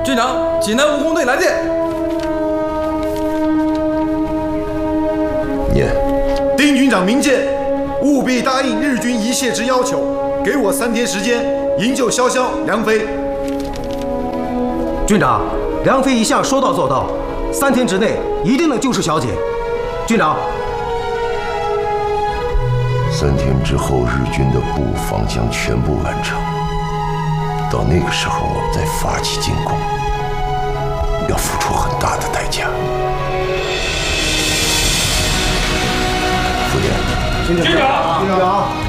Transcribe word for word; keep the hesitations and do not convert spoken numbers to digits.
军长，济南武工队来电。 念。 丁军长明鉴，务必答应日军一切之要求，给我三天时间营救潇潇、梁飞。 军长，梁飞一向说到做到，三天之内一定能救出小姐。军长。 三天之后，日军的布防将全部完成。到那个时候，我们再发起进攻，要付出很大的代价。副连， 军长，军长。